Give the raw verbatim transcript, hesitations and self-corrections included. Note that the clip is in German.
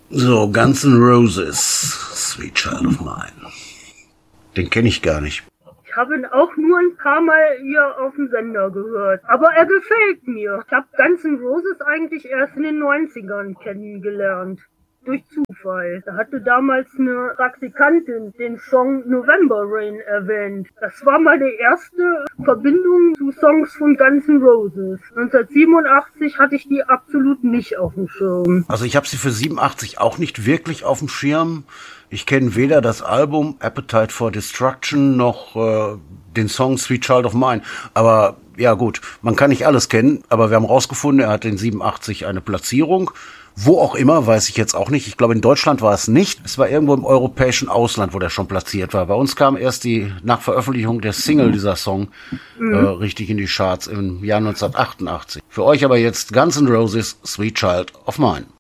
So, Guns N' Roses, Sweet Child of Mine. Den kenne ich gar nicht. Ich habe ihn auch nur ein paar Mal hier auf dem Sender gehört. Aber er gefällt mir. Ich habe Guns N' Roses eigentlich erst in den neunzigern kennengelernt. Durch Zufall. Da hatte damals eine Praktikantin den Song November Rain erwähnt. Das war meine erste Verbindung zu Songs von Guns N' Roses. neunzehnhundertsiebenundachtzig hatte ich die absolut nicht auf dem Schirm. Also ich habe sie für siebenundachtzig auch nicht wirklich auf dem Schirm. Ich kenne weder das Album Appetite for Destruction noch äh, den Song Sweet Child of Mine. Aber ja gut, man kann nicht alles kennen. Aber wir haben rausgefunden, er hat in siebenundachtzig eine Platzierung. Wo auch immer, weiß ich jetzt auch nicht. Ich glaube, in Deutschland war es nicht. Es war irgendwo im europäischen Ausland, wo der schon platziert war. Bei uns kam erst die, nach Veröffentlichung der Single dieser Song, mhm. äh, richtig in die Charts im Jahr neunzehnhundertachtundachtzig. Für euch aber jetzt Guns N' Roses, Sweet Child of Mine.